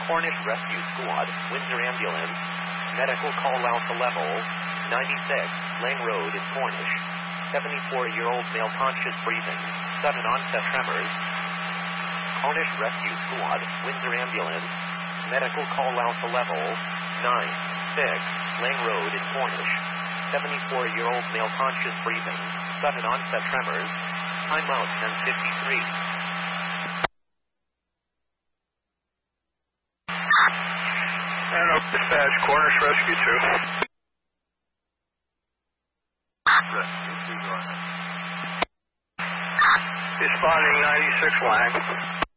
Cornish Rescue Squad, Windsor Ambulance. Medical call out to level 96, Lang Road in Cornish. 74-year-old male conscious breathing, sudden onset tremors. Cornish Rescue Squad, Windsor Ambulance. Medical call out to level 96, Lang Road in Cornish. 74-year-old male conscious breathing, sudden onset tremors. Time out 10:53. And up dispatch, Cornish Rescue 2. Rescue 2, go ahead. Responding 96 Lang.